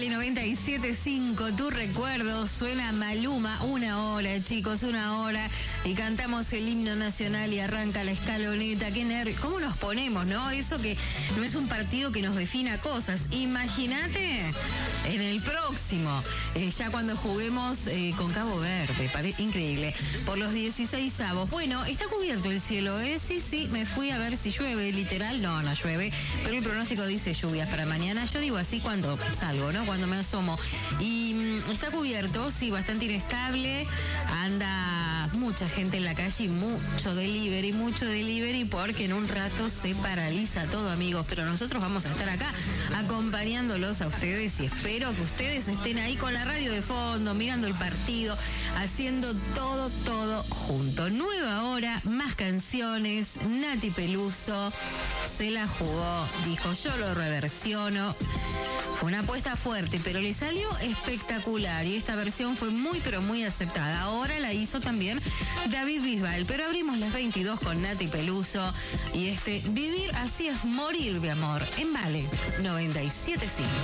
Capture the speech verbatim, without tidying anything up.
Vale noventa y siete punto cinco, tu recuerdo, suena Maluma, una hora, chicos, una hora, y cantamos el himno nacional y arranca la escaloneta. Qué nervios, ¿cómo nos ponemos, no? Eso que no es un partido que nos defina cosas. Imagínate en el próximo, eh, ya cuando juguemos eh, con Cabo Verde, parece increíble, por los dieciséis avos. Bueno, está cubierto el cielo, ¿eh? Sí, sí, me fui a ver si llueve, literal, no, no llueve, pero el pronóstico dice lluvias para mañana. Yo digo así cuando salgo, ¿no? Cuando me asomo. Y mmm, está cubierto, sí, bastante inestable, anda mucha gente en la calle y mucho delivery, mucho delivery, porque en un rato se paraliza todo, amigos, pero nosotros vamos a estar acá acompañándolos a ustedes y espero que ustedes estén ahí con la radio de fondo, mirando el partido, haciendo todo, todo junto. Nueva hora, más canciones, Nati Peluso se la jugó, dijo, yo lo reversiono. Fue una apuesta fuerte, pero le salió espectacular y esta versión fue muy, pero muy aceptada. Ahora la hizo también David Bisbal, pero abrimos las veintidós con Nati Peluso y este Vivir así es morir de amor en Vale noventa y siete punto cinco.